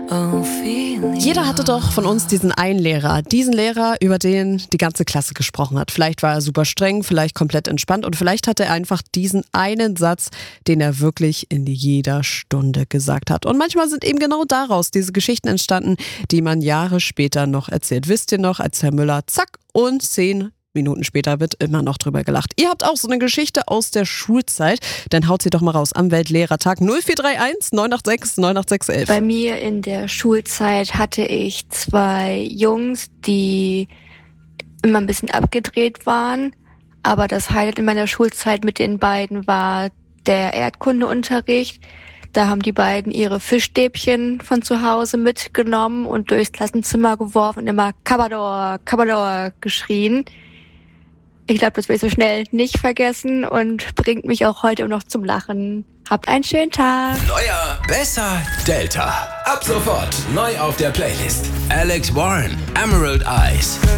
Jeder hatte doch von uns diesen einen Lehrer. Diesen Lehrer, über den die ganze Klasse gesprochen hat. Vielleicht war er super streng, vielleicht komplett entspannt und vielleicht hatte er einfach diesen einen Satz, den er wirklich in jeder Stunde gesagt hat. Und manchmal sind eben genau daraus diese Geschichten entstanden, die man Jahre später noch erzählt. Wisst ihr noch, als Herr Müller zack und 10 Minuten später wird immer noch drüber gelacht. Ihr habt auch so eine Geschichte aus der Schulzeit, dann haut sie doch mal raus am Weltlehrertag 0431 986 98611. Bei mir in der Schulzeit hatte ich 2 Jungs, die immer ein bisschen abgedreht waren. Aber das Highlight in meiner Schulzeit mit den beiden war der Erdkundeunterricht. Da haben die beiden ihre Fischstäbchen von zu Hause mitgenommen und durchs Klassenzimmer geworfen und immer Kabador, Kabador geschrien. Ich glaube, das will ich so schnell nicht vergessen und bringt mich auch heute noch zum Lachen. Habt einen schönen Tag. Neuer, besser, Delta. Ab sofort neu auf der Playlist. Alex Warren, Emerald Eyes.